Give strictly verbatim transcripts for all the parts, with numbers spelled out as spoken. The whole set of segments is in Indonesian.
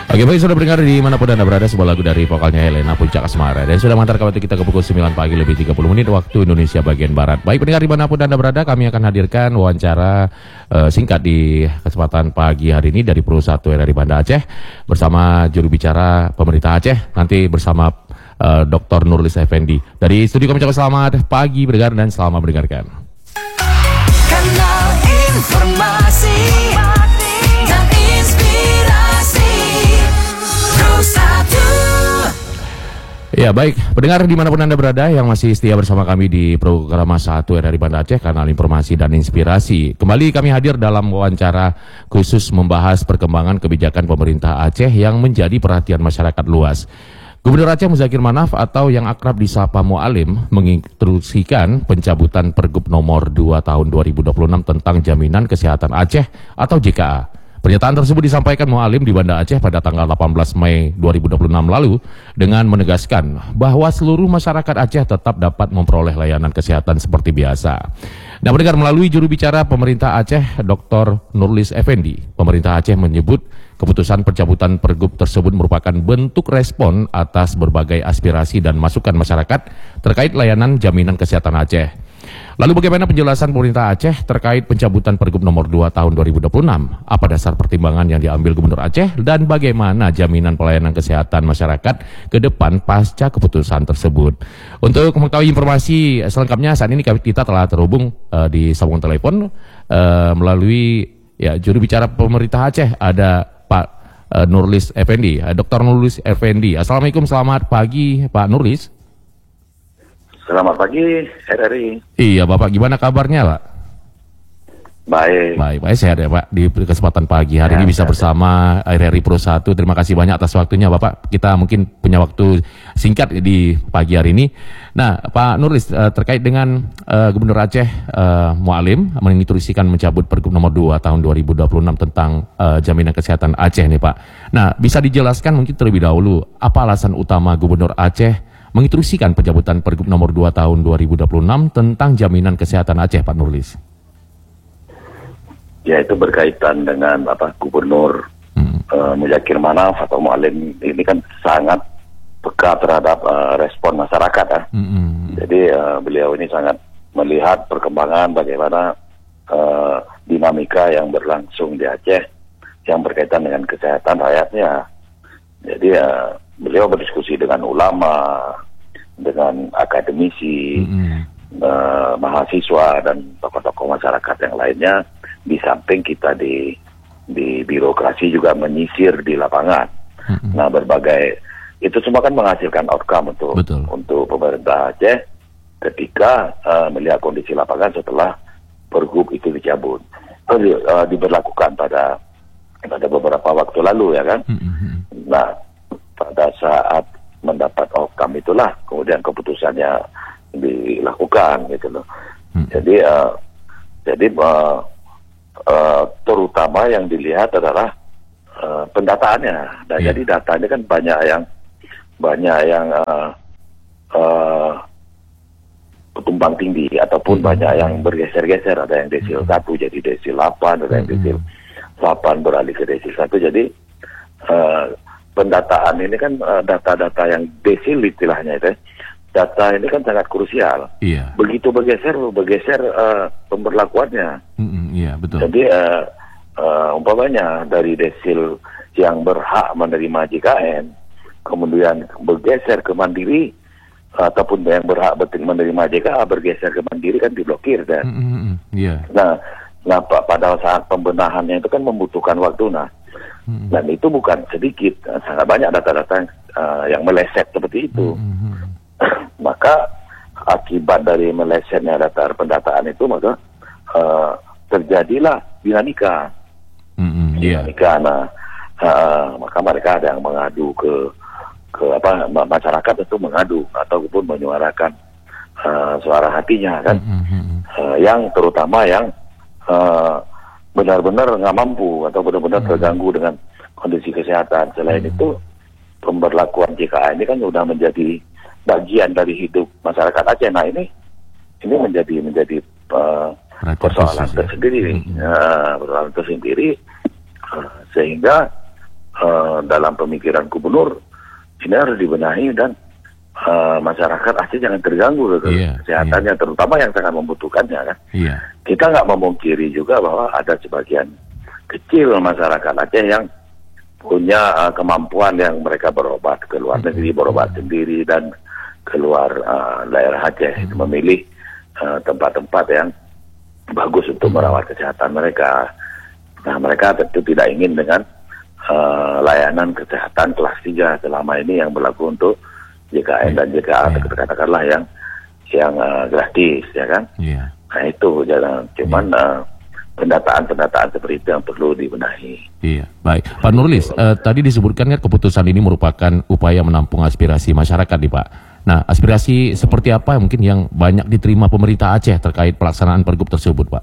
Oke, baik, sudah mendengar dimanapun Anda berada sebuah lagu dari vokalnya Helena Puncak Asmara. Dan sudah mengantarkan waktu kita ke pukul sembilan pagi lebih tiga puluh menit waktu Indonesia bagian Barat. Baik, pendengar dimanapun Anda berada, kami akan hadirkan wawancara uh, singkat di kesempatan pagi hari ini dari Perusahaan R R I Banda Aceh bersama juru bicara pemerintah Aceh, nanti bersama uh, Doktor Nurlis Effendi. Dari studio kami ucapkan selamat pagi pendengar dan selamat mendengarkan. Kanal informasi dan inspirasi Satu. Ya, baik, pendengar dimanapun Anda berada yang masih setia bersama kami di program satu R R I Banda Aceh, kanal informasi dan inspirasi. Kembali kami hadir dalam wawancara khusus membahas perkembangan kebijakan pemerintah Aceh yang menjadi perhatian masyarakat luas. Gubernur Aceh Muzakir Manaf atau yang akrab disapa Mualim menginstruksikan pencabutan Pergub nomor dua tahun dua ribu dua puluh enam tentang Jaminan Kesehatan Aceh atau J K A. Pernyataan tersebut disampaikan Mualim di Banda Aceh pada tanggal delapan belas Mei dua ribu dua puluh enam lalu dengan menegaskan bahwa seluruh masyarakat Aceh tetap dapat memperoleh layanan kesehatan seperti biasa. Nah, pendengar, melalui juru bicara pemerintah Aceh, Doktor Nurlis Effendi, pemerintah Aceh menyebut keputusan pencabutan Pergub tersebut merupakan bentuk respon atas berbagai aspirasi dan masukan masyarakat terkait layanan jaminan kesehatan Aceh. Lalu bagaimana penjelasan pemerintah Aceh terkait pencabutan Pergub nomor dua tahun dua ribu dua puluh enam? Apa dasar pertimbangan yang diambil Gubernur Aceh dan bagaimana jaminan pelayanan kesehatan masyarakat ke depan pasca keputusan tersebut? Untuk mengetahui informasi selengkapnya saat ini kita telah terhubung uh, di sambungan telepon uh, melalui ya juru bicara pemerintah Aceh, ada Pak uh, Nurlis Effendi, uh, Doktor Nurlis Effendi. Assalamualaikum, selamat pagi Pak Nurlis. Selamat pagi, R R I. Iya, Bapak, gimana kabarnya, Pak? Baik. Baik, baik, sehat ya, Pak. Di kesempatan pagi hari ya, ini bisa ya, bersama R R I Pro satu. Terima kasih banyak atas waktunya, Bapak. Kita mungkin punya waktu singkat di pagi hari ini. Nah, Pak Nurlis, terkait dengan uh, Gubernur Aceh uh, Mualim menginstruksikan mencabut Pergub nomor dua tahun dua ribu dua puluh enam tentang uh, jaminan kesehatan Aceh nih, Pak. Nah, bisa dijelaskan mungkin terlebih dahulu apa alasan utama Gubernur Aceh menginstruksikan pencabutan Pergub nomor dua tahun dua ribu dua puluh enam tentang jaminan kesehatan Aceh, Pak Nurlis? Ya, itu berkaitan dengan apa Gubernur hmm. uh, Muzakir Manaf atau Mualim ini kan sangat peka terhadap uh, respon masyarakat ya. Hmm. Jadi uh, beliau ini sangat melihat perkembangan bagaimana uh, dinamika yang berlangsung di Aceh yang berkaitan dengan kesehatan rakyatnya. Jadi uh, beliau berdiskusi dengan ulama, dengan akademisi, mm-hmm. uh, mahasiswa dan tokoh-tokoh masyarakat yang lainnya. Di samping kita di di birokrasi juga menyisir di lapangan. Mm-hmm. Nah, berbagai itu semua kan menghasilkan outcome untuk Betul. untuk pemerintah Aceh ketika uh, melihat kondisi lapangan setelah Pergub itu dicabut, uh, di, uh, diberlakukan pada pada beberapa waktu lalu ya kan. Mm-hmm. Nah, pada saat mendapat outcome itulah kemudian keputusannya dilakukan gitu loh. Hmm. Jadi uh, jadi uh, uh, terutama yang dilihat adalah uh, pendataannya. Nah, yeah. Jadi datanya kan banyak yang banyak yang uh, uh, tumbang tinggi ataupun hmm. banyak yang bergeser-geser. Ada yang desil satu hmm. jadi desil delapan, ada yang desil delapan beralih ke desil satu. Jadi uh, pendataan ini kan uh, data-data yang desil istilahnya itu, data ini kan sangat krusial. Iya. Begitu bergeser, bergeser uh, pemberlakuannya. Mm-hmm, iya, betul. Jadi uh, uh, umpamanya dari desil yang berhak menerima J K N, kemudian bergeser ke mandiri, uh, ataupun yang berhak menerima J K A bergeser ke mandiri kan diblokir kan. Mm-hmm, iya. Nah, nah pada saat pembenahannya itu kan membutuhkan waktu. Nah, Hmm. dan itu bukan sedikit, sangat banyak data-data uh, yang meleset seperti itu. Hmm. Maka akibat dari melesetnya data pendataan itu, maka uh, terjadilah dinamika. Hmm, yeah. Dinamika. Nah, uh, maka mereka ada yang mengadu ke ke apa masyarakat itu mengadu ataupun menyuarakan uh, suara hatinya kan, hmm. uh, yang terutama yang uh, benar-benar nggak mampu atau benar-benar hmm. terganggu dengan kondisi kesehatan. Selain hmm. itu, pemberlakuan J K A ini kan sudah menjadi bagian dari hidup masyarakat Aceh. Nah, ini ini menjadi menjadi uh, persoalan tersendiri, hmm. uh, persoalan tersendiri, uh, sehingga uh, dalam pemikiran gubernur ini harus dibenahi dan uh, masyarakat Aceh jangan terganggu gitu, yeah, kesehatannya, yeah. terutama yang sangat membutuhkannya kan. Yeah. Kita nggak memungkiri juga bahwa ada sebagian kecil masyarakat Aceh yang punya uh, kemampuan yang mereka berobat ke luar negeri, berobat sendiri dan keluar uh, daerah Aceh, itu memilih uh, tempat-tempat yang bagus untuk merawat kesehatan mereka. Nah, mereka tentu tidak ingin dengan uh, layanan kesehatan kelas tiga selama ini yang berlaku untuk J K N dan J K A, yeah. katakanlah yang yang uh, gratis, ya kan? Yeah. Nah itu jangan cuman yeah. uh, pendataan-pendataan seperti itu yang perlu dibenahi. Iya, baik. Pak Nurlis, uh, tadi disebutkan kan keputusan ini merupakan upaya menampung aspirasi masyarakat nih Pak. Nah, aspirasi seperti apa mungkin yang banyak diterima pemerintah Aceh terkait pelaksanaan pergub tersebut Pak?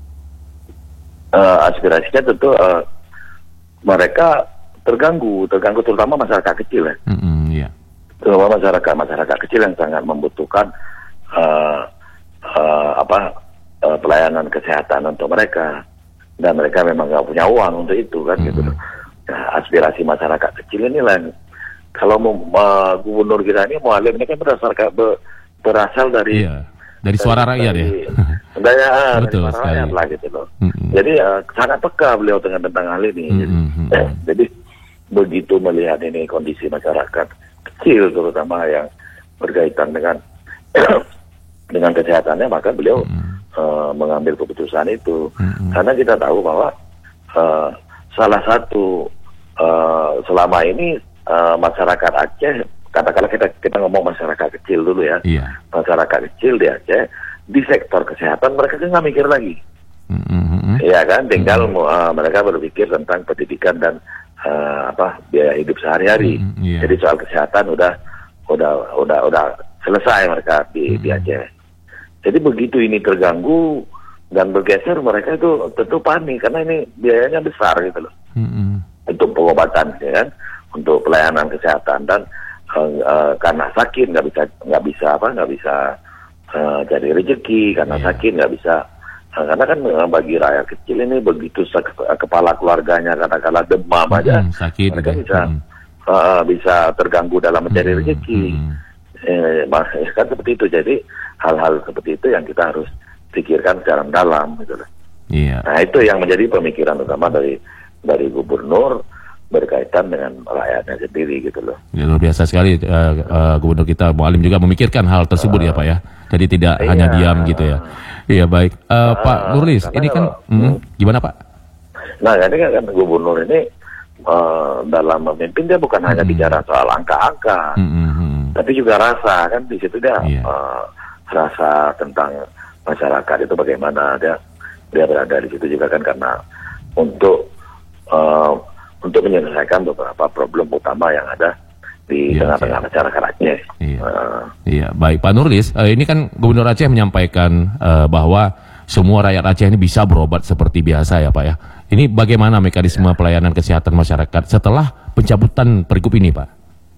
Uh, aspirasinya tentu uh, mereka terganggu, terganggu terutama masyarakat kecil ya. Mm-hmm, iya. Terutama masyarakat masyarakat kecil yang sangat membutuhkan uh, uh, apa? pelayanan kesehatan untuk mereka, dan mereka memang nggak punya uang untuk itu kan, mm-hmm. gitu. Nah, aspirasi masyarakat kecil inilah kalau uh, gubernur kita ini Mualim ini kan berdasarkan be, berasal dari iya, dari suara dari, rakyat dari, ya dari, uh, dari suara sekali. Rakyat lah gitu loh. Mm-hmm. Jadi uh, sangat peka beliau dengan tentang hal ini. Mm-hmm. Jadi, eh, jadi begitu melihat ini kondisi masyarakat kecil terutama yang berkaitan dengan dengan kesehatannya, maka beliau mm-hmm. Uh, mengambil keputusan itu, mm-hmm. karena kita tahu bahwa uh, salah satu uh, selama ini uh, masyarakat Aceh, katakanlah kita kita ngomong masyarakat kecil dulu ya, yeah. masyarakat kecil di Aceh di sektor kesehatan mereka kan nggak mikir lagi, mm-hmm. ya kan, tinggal mm-hmm. uh, mereka berpikir tentang pendidikan dan uh, apa biaya hidup sehari-hari, mm-hmm. yeah. jadi soal kesehatan udah udah udah udah selesai mereka di, mm-hmm. di Aceh. Jadi begitu ini terganggu dan bergeser, mereka itu tentu panik karena ini biayanya besar gitu loh, mm-hmm. untuk pengobatan, ya kan, untuk pelayanan kesehatan, dan uh, uh, karena sakit nggak bisa nggak bisa apa nggak bisa uh, cari rezeki, karena yeah. sakit nggak bisa, uh, karena kan uh, bagi rakyat kecil ini begitu se- kepala keluarganya katakanlah demam mm-hmm. aja, sakit mereka bisa mm-hmm. uh, bisa terganggu dalam mencari mm-hmm. rezeki. Eh, kan seperti itu. Jadi hal-hal seperti itu yang kita harus pikirkan secara dalam gitu loh. Iya. Nah, itu yang menjadi pemikiran utama dari dari gubernur berkaitan dengan rakyatnya sendiri gitu loh. Ya, luar biasa sekali uh, uh, gubernur kita Mualim juga memikirkan hal tersebut uh, ya Pak ya. Jadi tidak iya. hanya diam gitu ya. Iya baik. Uh, uh, Pak Nurlis, ini kan kalau, hmm, gimana Pak? Nah, ini kan gubernur ini uh, dalam memimpin dia bukan hmm. hanya bicara soal angka-angka. Hmm. Tapi juga rasa kan di situ dia yeah. uh, rasa tentang masyarakat itu bagaimana, dia dia berada di situ juga kan karena untuk uh, untuk menyelesaikan beberapa problem utama yang ada di yeah, tengah-tengah yeah. masyarakat Aceh. Iya, uh, yeah, baik Pak Nurlis, uh, ini kan Gubernur Aceh menyampaikan uh, bahwa semua rakyat Aceh ini bisa berobat seperti biasa ya Pak ya. Ini bagaimana mekanisme yeah. pelayanan kesehatan masyarakat setelah pencabutan pergub ini Pak?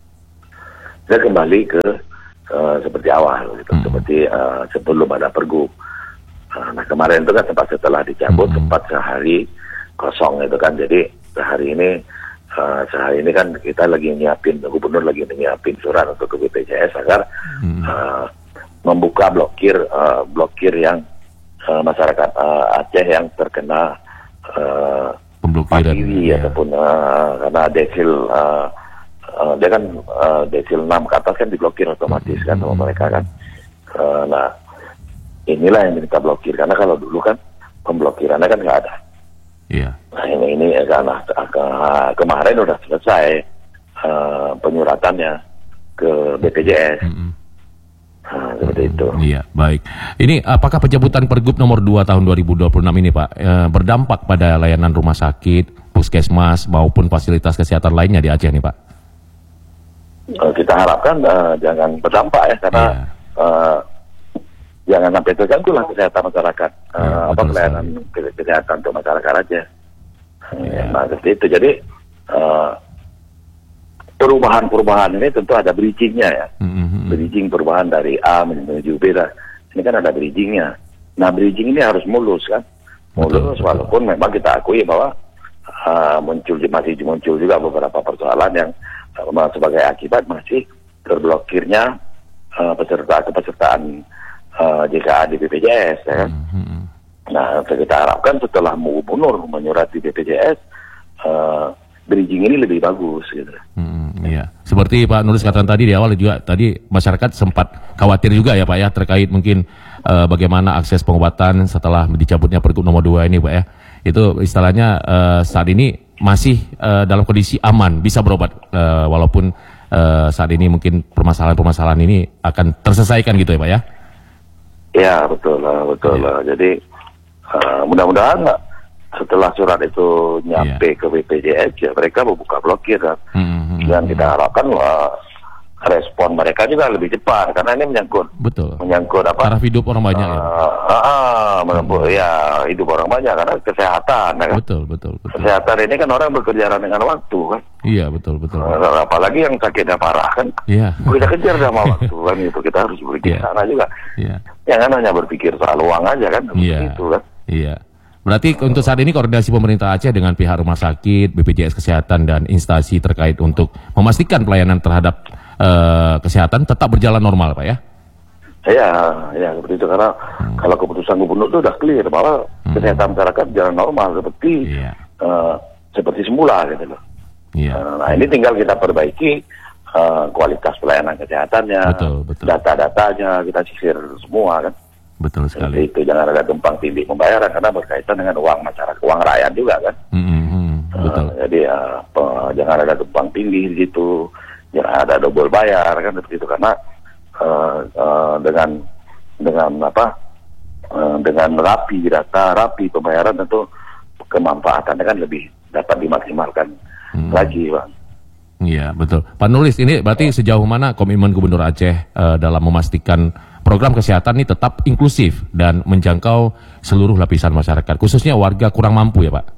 Saya kembali ke uh, seperti awal, gitu. hmm. seperti uh, sebelum ada pergub. Uh, nah kemarin itu kan sempat setelah dicabut, hmm. sempat sehari kosong itu kan. Jadi sehari ini, uh, sehari ini kan kita lagi nyiapin, gubernur lagi nyiapin surat untuk ke B P J S agar hmm. uh, membuka blokir, uh, blokir yang uh, masyarakat uh, Aceh yang terkena uh, pemblokiran ya. Ataupun uh, karena desil. Uh, Uh, dia kan uh, desil enam ke atas kan diblokir otomatis kan sama mereka kan. Uh, nah inilah yang kita blokir karena kalau dulu kan pemblokirannya kan nggak ada. Iya. Yeah. Nah ini ini karena uh, kemarin udah selesai uh, penyuratannya ke B P J S. Mm-hmm. Nah, seperti itu. Iya, baik. Ini apakah pencabutan pergub nomor dua tahun dua ribu dua puluh enam ini Pak uh, berdampak pada layanan rumah sakit, puskesmas maupun fasilitas kesehatan lainnya di Aceh nih Pak? Uh, kita harapkan uh, jangan berdampak ya karena yeah. uh, jangan sampai terganggu lah kesehatan masyarakat, uh, yeah, apa pelayanan sekali. Kesehatan untuk masyarakat aja. Yeah. Nah seperti itu. Jadi uh, perubahan-perubahan ini tentu ada bridgingnya ya, mm-hmm. bridging perubahan dari A menuju B lah. Ini kan ada bridgingnya. Nah bridging ini harus mulus kan, mulus betul, walaupun betul. memang kita akui bahwa uh, muncul masih muncul juga beberapa persoalan yang uh, sebagai akibat masih terblokirnya uh, peserta kepesertaan uh, J K A di B P J S, ya kan? Mm-hmm. Nah, kita harapkan setelah Gubernur menyurati B P J S, uh, bridging ini lebih bagus, gitu. Hmm, iya. Seperti Pak Nurul katakan tadi di awal juga, tadi masyarakat sempat khawatir juga ya Pak ya, terkait mungkin uh, bagaimana akses pengobatan setelah dicabutnya Pergub nomor dua ini Pak ya. Itu istilahnya uh, saat ini masih uh, dalam kondisi aman, bisa berobat, uh, walaupun uh, saat ini mungkin permasalahan-permasalahan ini akan terselesaikan gitu ya Pak ya. Ya, betul lah, betul lah. Ya. Jadi uh, mudah-mudahan setelah surat itu nyampe yeah. ke B P J S, ya mereka membuka blokir kan. Mm-hmm. Dan kita harapkan uh, respon mereka juga lebih cepat, karena ini menyangkut betul menyangkut apa taraf hidup orang banyak uh, ya. Ah, ah, mm-hmm. ya hidup orang banyak, karena kesehatan kan? betul, betul betul kesehatan ini kan orang bekerja dengan waktu kan. Iya betul betul uh, apalagi yang sakitnya parah kan. Iya. Yeah. Kita kejar sama waktu kan, itu kita harus berpikir yeah. sana juga. Iya. Yeah. Jangan hanya berpikir soal uang aja kan. Iya. Yeah. Itu kan. Iya. Yeah. Berarti untuk saat ini koordinasi pemerintah Aceh dengan pihak rumah sakit, B P J S Kesehatan dan instansi terkait untuk memastikan pelayanan terhadap uh, kesehatan tetap berjalan normal, Pak ya? Ya, ya seperti itu, karena hmm. kalau keputusan gubernur itu sudah clear bahwa hmm. kesehatan masyarakat berjalan normal seperti yeah. uh, seperti semula gitu loh. Yeah. Uh, nah ini tinggal kita perbaiki uh, kualitas pelayanan kesehatannya, betul, betul. data-datanya kita sisir semua kan. Betul sekali. Itu jangan ada tumpang tindih pembayaran, karena berkaitan dengan uang masyarakat, uang rakyat juga kan. Mm-hmm, betul. Uh, jadi uh, pe- jangan ada tumpang tindih di situ, jangan ada double bayar kan seperti itu, karena uh, uh, dengan dengan apa uh, dengan rapi data, rapi pembayaran, tentu kemanfaatannya kan lebih dapat dimaksimalkan mm. lagi, Bang. Iya betul. Pak Nulis, ini berarti sejauh mana komitmen Gubernur Aceh uh, dalam memastikan program kesehatan ini tetap inklusif dan menjangkau seluruh lapisan masyarakat, khususnya warga kurang mampu ya Pak?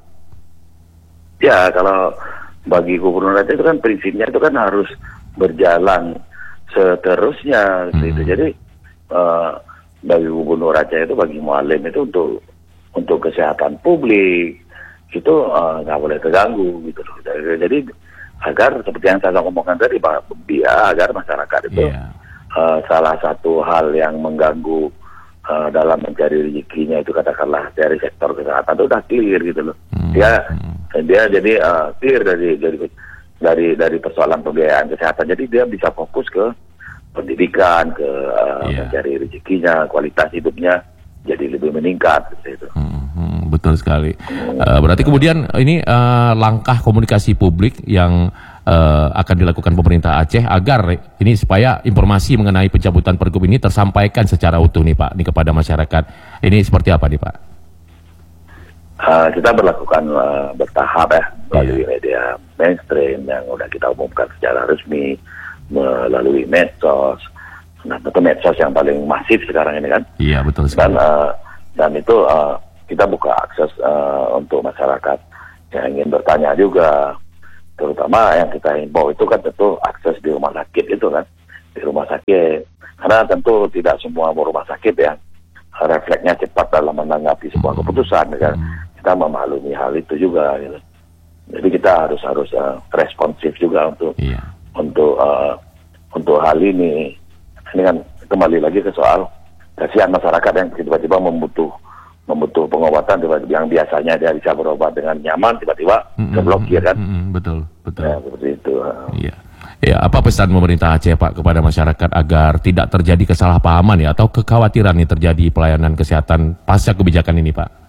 Ya, kalau bagi Gubernur Aceh itu kan prinsipnya itu kan harus berjalan seterusnya, hmm. gitu. Jadi uh, bagi Gubernur Aceh itu, bagi Mualim itu untuk untuk kesehatan publik itu nggak uh, boleh terganggu gitu. Jadi agar seperti yang saya ngomongkan tadi Pak, biar agar masyarakat itu yeah. Uh, salah satu hal yang mengganggu uh, dalam mencari rezekinya itu katakanlah dari sektor kesehatan itu udah clear gitu loh. Hmm. Dia dia jadi uh, clear dari dari dari dari persoalan pembiayaan kesehatan. Jadi dia bisa fokus ke pendidikan, ke uh, yeah. mencari rezekinya, kualitas hidupnya jadi lebih meningkat gitu. Hmm, hmm, betul sekali. Hmm. Uh, berarti kemudian ini uh, langkah komunikasi publik yang Uh, akan dilakukan pemerintah Aceh agar ini supaya informasi mengenai pencabutan pergub ini tersampaikan secara utuh nih Pak, ini kepada masyarakat. Ini seperti apa nih Pak? Uh, kita berlakukan uh, bertahap ya, melalui yeah. media mainstream yang udah kita umumkan secara resmi, melalui medsos. Nah tentu medsos yang paling masif sekarang ini kan. Iya yeah, betul sekali. Dan, uh, dan itu uh, kita buka akses uh, untuk masyarakat yang ingin bertanya juga. Terutama yang kita himbau itu kan tentu akses di rumah sakit itu kan, di rumah sakit, karena tentu tidak semua rumah sakit ya refleksnya cepat dalam menanggapi sebuah keputusan kan. Kita memaklumi hal itu juga gitu. Jadi kita harus harus uh, responsif juga untuk yeah. untuk uh, untuk hal ini. Ini kan kembali lagi ke soal kasihan masyarakat yang tiba-tiba membutuh membutuh pengobatan yang biasanya dia bisa berobat dengan nyaman, tiba-tiba mm-hmm. terblokir kan. Mm-hmm. Betul, betul. Ya, seperti itu. Iya. Ya, apa pesan pemerintah Aceh Pak kepada masyarakat agar tidak terjadi kesalahpahaman ya atau kekhawatiran yang terjadi pelayanan kesehatan pasca kebijakan ini Pak?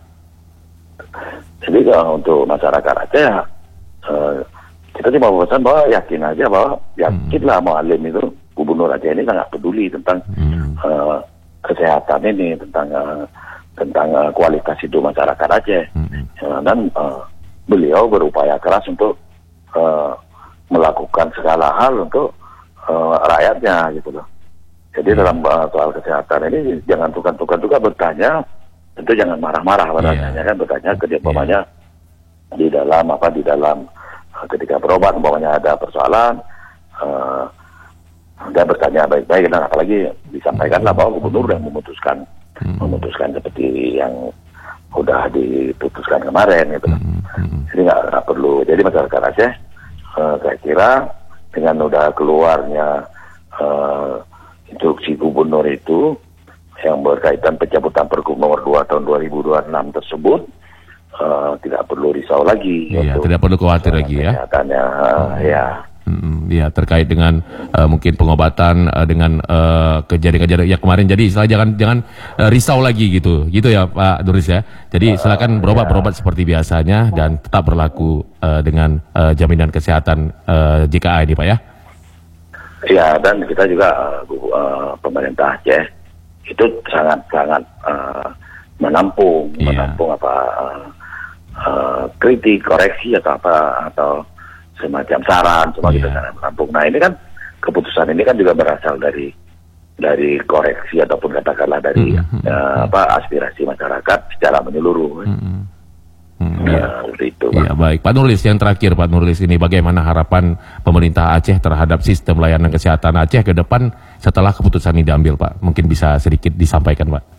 Jadi kalau untuk masyarakat Aceh, uh, kita cuma pesan bahwa yakin aja bahwa yakinlah mm-hmm. Mualim itu, Gubernur Aceh ini sangat peduli tentang mm-hmm. uh, kesehatan ini, tentang uh, tentang uh, kualitas hidup masyarakat Aceh. Mm-hmm. Ya, dan uh, beliau berupaya keras untuk uh, melakukan segala hal untuk uh, rakyatnya gitu loh. Jadi mm-hmm. dalam uh, soal kesehatan ini jangan tukar-tukar juga bertanya, tentu jangan marah-marah bertanya yeah. kan, bertanya ke dia umpamanya yeah. di dalam apa di dalam uh, ketika berobat umpamanya ada persoalan, uh, dia bertanya baik-baik, dan apalagi disampaikanlah bahwa gubernur yang memutuskan hmm. memutuskan seperti yang udah diputuskan kemarin gitu. Mm-hmm. Jadi nggak nggak perlu. Jadi masyarakat Aceh, uh, saya kira dengan udah keluarnya uh, instruksi gubernur itu yang berkaitan pencabutan Pergub nomor dua tahun dua ribu dua puluh enam tersebut, uh, tidak perlu risau lagi. Iya, tidak perlu khawatir lagi ya. Kesehatannya, uh, ya. Hmm, ya terkait dengan uh, mungkin pengobatan uh, dengan uh, kejadian-kejadian ya kemarin, jadi istilah jangan jangan uh, risau lagi gitu gitu ya Pak Nurlis ya. Jadi silakan berobat ya. berobat seperti biasanya dan tetap berlaku uh, dengan uh, jaminan kesehatan uh, J K A ini Pak ya. Ya, dan kita juga uh, uh, pemerintah Aceh itu sangat sangat uh, menampung ya. menampung apa uh, uh, kritik, koreksi atau apa atau semacam saran, semua yeah. kita sangat menampung. Nah ini kan keputusan ini kan juga berasal dari dari koreksi ataupun katakanlah dari mm-hmm. uh, apa aspirasi masyarakat secara menyeluruh. Mm-hmm. Mm-hmm. Ya, seperti itu. Ya, baik, Pak Nurlis, yang terakhir Pak Nurlis, ini bagaimana harapan pemerintah Aceh terhadap sistem layanan kesehatan Aceh ke depan setelah keputusan ini diambil, Pak? Mungkin bisa sedikit disampaikan, Pak.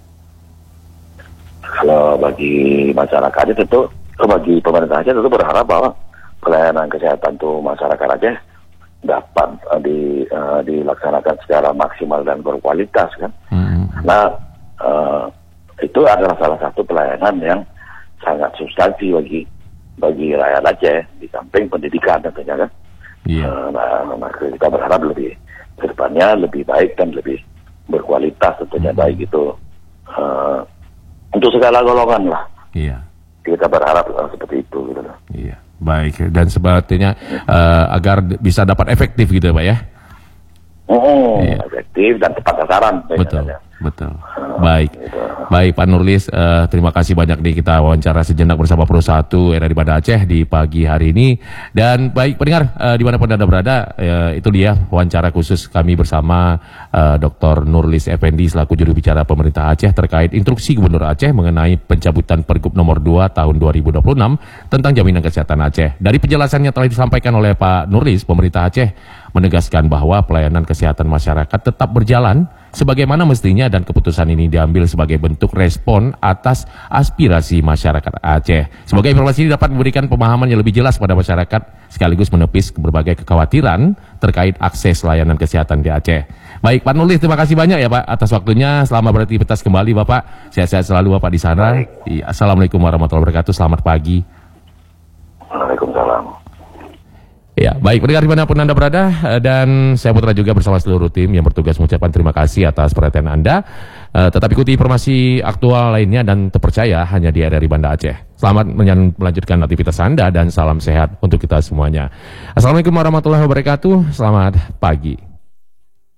Kalau bagi masyarakat Aceh tentu, bagi pemerintah Aceh tentu berharap bahwa pelayanan kesehatan tuh masyarakat Aceh dapat uh, di, uh, dilaksanakan secara maksimal dan berkualitas kan. Mm-hmm. Nah uh, itu adalah salah satu pelayanan yang sangat substansi bagi bagi rakyat Aceh di samping pendidikan tentunya kan. Yeah. Uh, nah, nah kita berharap lebih kedepannya lebih baik dan lebih berkualitas tentunya, mm-hmm. baik itu uh, untuk segala golongan lah. Iya. Yeah. Kita berharap uh, seperti itu gitu loh. Iya. Yeah. Baik, dan sebagainya uh, agar bisa dapat efektif gitu Pak ya. Oh, iya. Efektif dan tepat sasaran. Betul, betul. Uh, baik, gitu. Baik Pak Nurlis, uh, terima kasih banyak nih kita wawancara sejenak bersama Pro satu R R I Banda Aceh di pagi hari ini. Dan baik pendengar, uh, dimanapun Anda berada, uh, itu dia wawancara khusus kami bersama uh, Doktor Nurlis Effendi selaku juru bicara pemerintah Aceh terkait instruksi Gubernur Aceh mengenai pencabutan Pergub nomor dua tahun dua ribu dua puluh enam tentang jaminan kesehatan Aceh. Dari penjelasannya telah disampaikan oleh Pak Nurlis, pemerintah Aceh menegaskan bahwa pelayanan kesehatan masyarakat tetap berjalan sebagaimana mestinya dan keputusan ini diambil sebagai bentuk respon atas aspirasi masyarakat Aceh. Semoga informasi ini dapat memberikan pemahaman yang lebih jelas pada masyarakat sekaligus menepis berbagai kekhawatiran terkait akses layanan kesehatan di Aceh. Baik Pak Nurlis, terima kasih banyak ya Pak atas waktunya. Selamat beraktivitas kembali Bapak. Sehat-sehat selalu Bapak di sana. Baik. Assalamualaikum warahmatullahi wabarakatuh. Selamat pagi. Waalaikumsalam. Ya, baik pendengar dimanapun Anda berada, dan saya Putra juga bersama seluruh tim yang bertugas mengucapkan terima kasih atas perhatian Anda. Uh, tetap ikuti informasi aktual lainnya dan terpercaya hanya di R R I Banda Aceh. Selamat melanjutkan aktivitas Anda dan salam sehat untuk kita semuanya. Assalamualaikum warahmatullahi wabarakatuh. Selamat pagi.